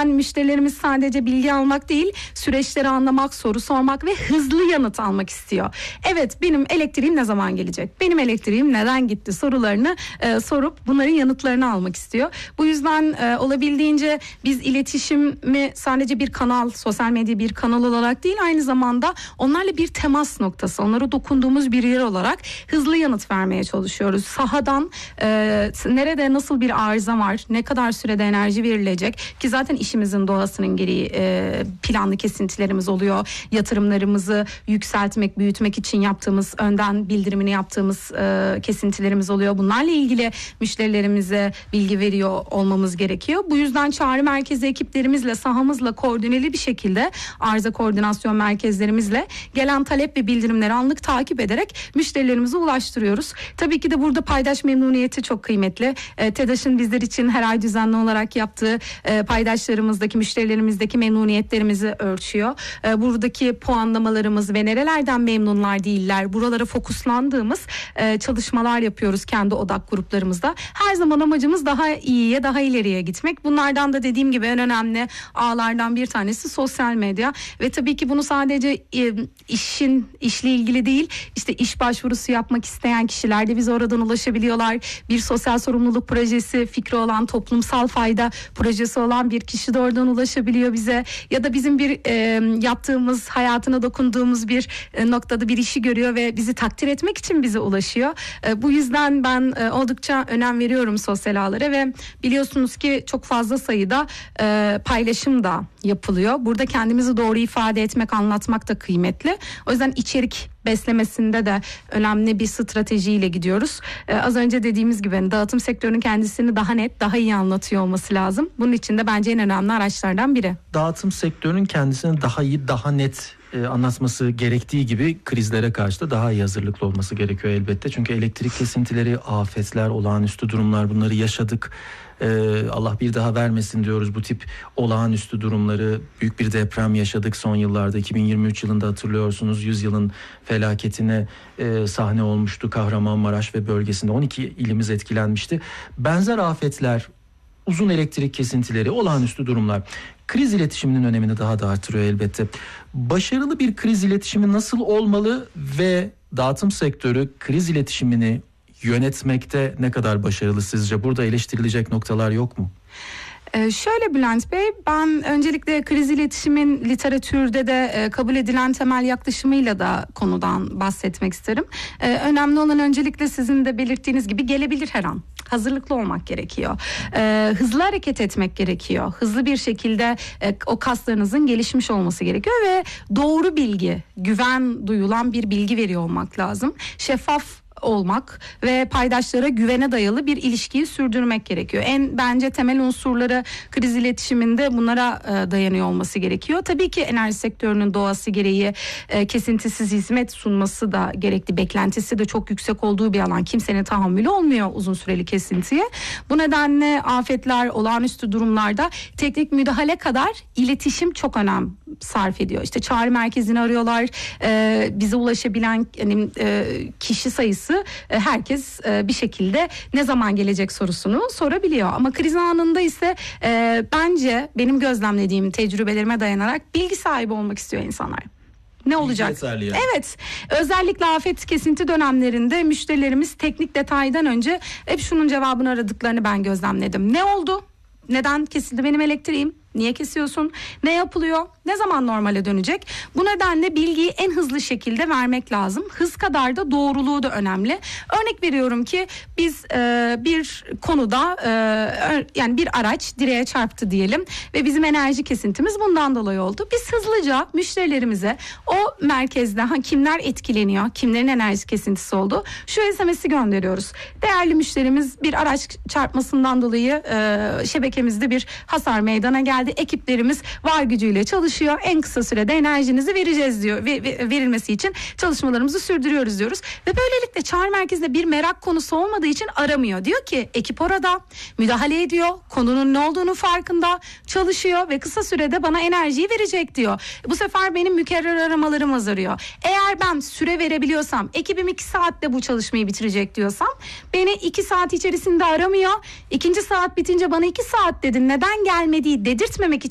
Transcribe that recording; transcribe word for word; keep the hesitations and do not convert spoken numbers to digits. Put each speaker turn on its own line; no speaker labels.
yüzden müşterilerimiz sadece bilgi almak değil, süreçleri anlamak, soru sormak ve hızlı yanıt almak istiyor. Evet, benim elektriğim ne zaman gelecek? Benim elektriğim neden gitti? Sorularını e, sorup bunların yanıtlarını almak istiyor. Bu yüzden e, olabildiğince biz iletişimi sadece bir kanal, sosyal medya bir kanal olarak değil, aynı zamanda onlarla bir temas noktası, onlara dokunduğumuz bir yer olarak hızlı yanıt vermeye çalışıyoruz. Sahadan e, nerede nasıl bir arıza var, ne kadar sürede enerji verilecek ki zaten işimizin doğasının gereği e, planlı kesintilerimiz oluyor. Yatırımlarımızı yükseltmek, büyütmek için yaptığımız, önden bildirimini yaptığımız e, kesintilerimiz oluyor. Bunlarla ilgili müşterilerimize bilgi veriyor olmamız gerekiyor. Bu yüzden çağrı merkezi ekiplerimizle, sahamızla koordineli bir şekilde arıza koordinasyon merkezlerimizle gelen talep ve bildirimleri anlık takip ederek müşterilerimize ulaştırıyoruz. Tabii ki de burada paydaş memnuniyeti çok kıymetli. E, TEDAŞ'ın bizler için her ay düzenli olarak yaptığı e, paydaşlarımızdaki, müşterilerimizdeki memnuniyetlerimizi ölçüyor. E, buradaki puanlamalarımız ve nerelerden memnunlar değiller, buralara fokuslandığımız e, çalışmalar yapıyoruz kendi odak gruplarımızda. Her zaman amacımız daha iyiye, daha ileriye gitmek. Bunlardan da dediğim gibi en önemli ağlardan bir tanesi sosyal medya ve tabii ki bunu sadece e, işin işle ilgili değil, işte iş başvurusu yapmak isteyen kişiler de bize oradan ulaşabiliyorlar. Bir sosyal sorumluluk projesi fikri olan, toplumsal fayda projesi olan bir kişi de oradan ulaşabiliyor bize. Ya da bizim bir e, yaptığımız, hayatına dokunduğumuz bir e, noktada bir işi görüyor ve bizi takdir etmek için bize ulaşıyor. E, bu yüzden ben e, oldukça önem veriyorum sosyal ağlara ve biliyorsunuz ki çok fazla sayıda e, paylaşım da yapılıyor. Burada kendimizi doğru ifade etmek, anlatmak da kıymetli. O yüzden içerik beslemesinde de önemli bir stratejiyle gidiyoruz. Ee, az önce dediğimiz gibi hani dağıtım sektörünün kendisini daha net, daha iyi anlatıyor olması lazım. Bunun için de bence en önemli araçlardan biri.
Dağıtım sektörünün kendisini daha iyi, daha net e, anlatması gerektiği gibi krizlere karşı da daha iyi hazırlıklı olması gerekiyor elbette. Çünkü elektrik kesintileri, afetler, olağanüstü durumlar, bunları yaşadık. Ee, Allah bir daha vermesin diyoruz bu tip olağanüstü durumları. Büyük bir deprem yaşadık son yıllarda. iki bin yirmi üç yılında hatırlıyorsunuz, yüzyılın felaketine e, sahne olmuştu Kahramanmaraş ve bölgesinde. on iki ilimiz etkilenmişti. Benzer afetler, uzun elektrik kesintileri, olağanüstü durumlar kriz iletişiminin önemini daha da artırıyor elbette. Başarılı bir kriz iletişimi nasıl olmalı ve dağıtım sektörü kriz iletişimini yönetmekte ne kadar başarılı sizce? Burada eleştirilecek noktalar yok mu?
Ee, şöyle Bülent Bey, ben öncelikle kriz iletişimin literatürde de e, kabul edilen temel yaklaşımıyla da konudan bahsetmek isterim. Ee, önemli olan öncelikle sizin de belirttiğiniz gibi gelebilir her an. Hazırlıklı olmak gerekiyor. Ee, hızlı hareket etmek gerekiyor. Hızlı bir şekilde e, o kaslarınızın gelişmiş olması gerekiyor ve doğru bilgi, güven duyulan bir bilgi veriyor olmak lazım. Şeffaf olmak ve paydaşlara güvene dayalı bir ilişkiyi sürdürmek gerekiyor. En bence temel unsurları kriz iletişiminde bunlara e, dayanıyor olması gerekiyor. Tabii ki enerji sektörünün doğası gereği e, kesintisiz hizmet sunması da gerekli. Beklentisi de çok yüksek olduğu bir alan. Kimsenin tahammülü olmuyor uzun süreli kesintiye. Bu nedenle afetler, olağanüstü durumlarda teknik müdahale kadar iletişim çok önem sarf ediyor. İşte çağrı merkezini arıyorlar. E, bize ulaşabilen yani, e, kişi sayısı herkes bir şekilde ne zaman gelecek sorusunu sorabiliyor. Ama kriz anında ise e, bence benim gözlemlediğim tecrübelerime dayanarak bilgi sahibi olmak istiyor insanlar. Ne olacak?
Yani.
Evet. Özellikle afet kesinti dönemlerinde müşterilerimiz teknik detaydan önce hep şunun cevabını aradıklarını ben gözlemledim. Ne oldu? Neden kesildi benim elektriğim? Niye kesiyorsun? Ne yapılıyor? Ne zaman normale dönecek? Bu nedenle bilgiyi en hızlı şekilde vermek lazım. Hız kadar da doğruluğu da önemli. Örnek veriyorum ki biz e, bir konuda e, yani bir araç direğe çarptı diyelim ve bizim enerji kesintimiz bundan dolayı oldu. Biz hızlıca müşterilerimize o merkezde ha, kimler etkileniyor, kimlerin enerji kesintisi oldu şu S M S'i gönderiyoruz. Değerli müşterimiz bir araç çarpmasından dolayı e, şebekemizde bir hasar meydana geldi. Ekiplerimiz var gücüyle çalışıyor. En kısa sürede enerjinizi vereceğiz diyor. Ve, ve verilmesi için çalışmalarımızı sürdürüyoruz diyoruz. Ve böylelikle çağrı merkezinde bir merak konusu olmadığı için aramıyor. Diyor ki ekip orada müdahale ediyor. Konunun ne olduğunu farkında çalışıyor ve kısa sürede bana enerjiyi verecek diyor. Bu sefer benim mükerrer aramalarım azalıyor. Eğer ben süre verebiliyorsam, ekibim iki saatte bu çalışmayı bitirecek diyorsam beni iki saat içerisinde aramıyor. İkinci saat bitince bana iki saat dedin neden gelmediği dedirtmemek için